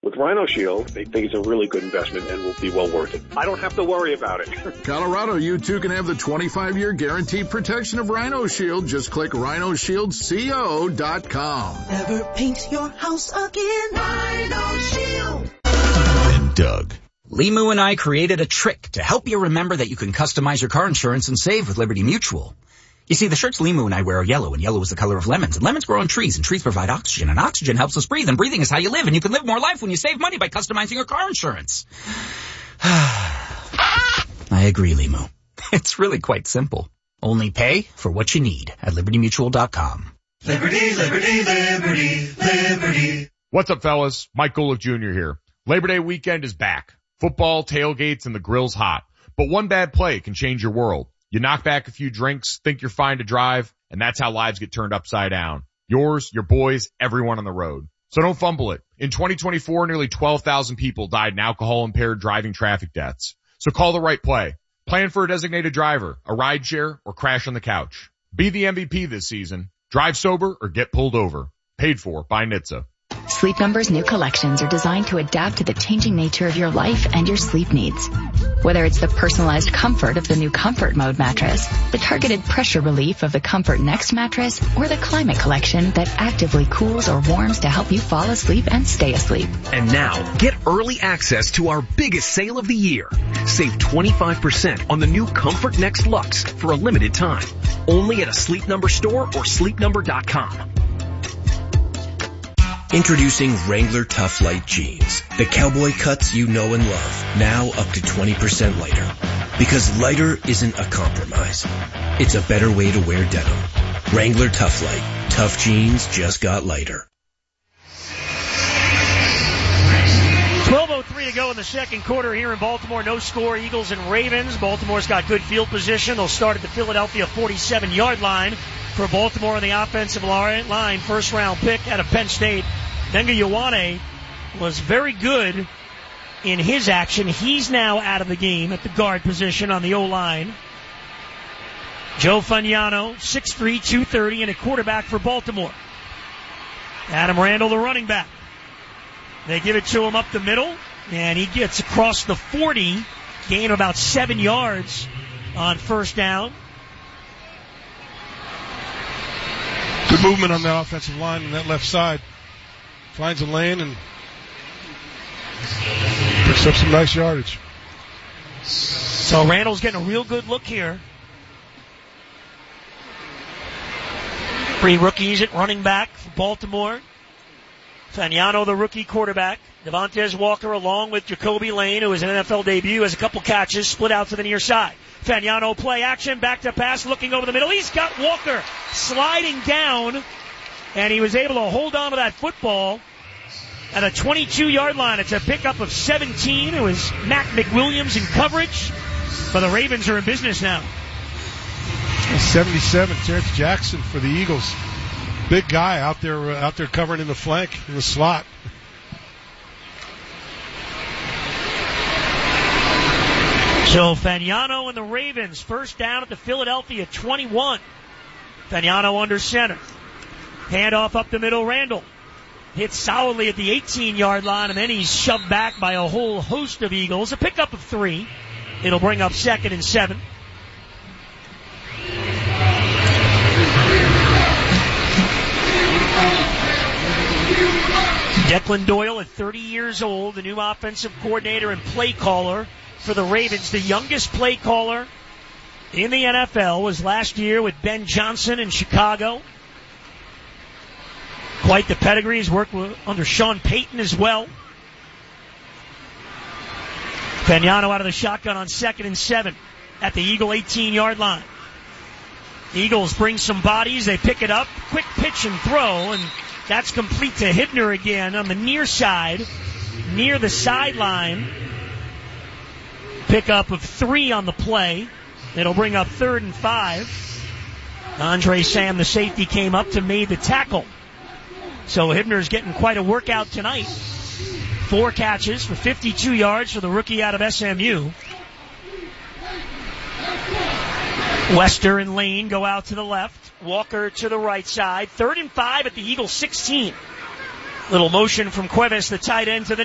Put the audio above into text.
With Rhino Shield, they think it's a really good investment and will be well worth it. I don't have to worry about it. Colorado, you too can have the 25-year guaranteed protection of Rhino Shield. Just click rhinoshieldco.com. Never paint your house again. Rhino Shield. And Doug. Limu and I created a trick to help you remember that you can customize your car insurance and save with Liberty Mutual. You see, the shirts Limu and I wear are yellow, and yellow is the color of lemons. And lemons grow on trees, and trees provide oxygen, and oxygen helps us breathe, and breathing is how you live, and you can live more life when you save money by customizing your car insurance. I agree, Limu. It's really quite simple. Only pay for what you need at libertymutual.com. Liberty, liberty, liberty, liberty. What's up, fellas? Mike Golick Jr. here. Labor Day weekend is back. Football, tailgates, and the grill's hot. But one bad play can change your world. You knock back a few drinks, think you're fine to drive, and that's how lives get turned upside down. Yours, your boys, everyone on the road. So don't fumble it. In 2024, nearly 12,000 people died in alcohol-impaired driving traffic deaths. So call the right play. Plan for a designated driver, a rideshare, or crash on the couch. Be the MVP this season. Drive sober or get pulled over. Paid for by NHTSA. Sleep Number's new collections are designed to adapt to the changing nature of your life and your sleep needs. Whether it's the personalized comfort of the new Comfort Mode mattress, the targeted pressure relief of the Comfort Next mattress, or the Climate Collection that actively cools or warms to help you fall asleep and stay asleep. And now, get early access to our biggest sale of the year. Save 25% on the new Comfort Next Luxe for a limited time. Only at a Sleep Number store or sleepnumber.com. Introducing Wrangler Tough Light Jeans. The cowboy cuts you know and love. Now up to 20% lighter. Because lighter isn't a compromise. It's a better way to wear denim. Wrangler Tough Light. Tough jeans just got lighter. 12:03 to go in the second quarter here in Baltimore. No score, Eagles and Ravens. Baltimore's got good field position. They'll start at the Philadelphia 47-yard line. For Baltimore on the offensive line, first-round pick out of Penn State. Nenga Ioane was very good in his action. He's now out of the game at the guard position on the O-line. Joe Fagnano, 6'3", 230, and a quarterback for Baltimore. Adam Randall, the running back. They give it to him up the middle, and he gets across the 40, gain about 7 yards on first down. Good movement on that offensive line on that left side. Finds a lane and picks up some nice yardage. So Randall's getting a real good look here. 3 rookies at running back for Baltimore. Fagnano, the rookie quarterback. Devontae Walker along with Jacoby Lane, who has an NFL debut, has a couple catches, split out to the near side. Fagnano play action, back to pass, looking over the middle. He's got Walker sliding down, and he was able to hold on to that football at a 22-yard line. It's a pickup of 17. It was Mac McWilliams in coverage, but the Ravens are in business now. 77, Terrence Jackson for the Eagles. Big guy out there covering in the flank, in the slot. So Fagnano and the Ravens, first down at the Philadelphia 21. Fagnano under center. Handoff up the middle, Randall. Hits solidly at the 18-yard line, and then he's shoved back by a whole host of Eagles. A pickup of 3. It'll bring up 2nd and 7. Declan Doyle at 30 years old, the new offensive coordinator and play caller for the Ravens. The youngest play caller in the NFL was last year with Ben Johnson in Chicago. Quite the pedigree. He's worked under Sean Payton as well. Fagnano out of the shotgun on 2nd and 7 at the Eagle 18-yard line. The Eagles bring some bodies. They pick it up. Quick pitch and throw, and that's complete to Hibner again on the near side, near the sideline. Pickup of 3 on the play. It'll bring up 3rd and 5. Andre Sam, the safety, came up to made the tackle. So Hibner's getting quite a workout tonight. 4 catches for 52 yards for the rookie out of SMU. Wester and Lane go out to the left. Walker to the right side. 3rd and 5 at the Eagles 16. Little motion from Cuevas, the tight end, to the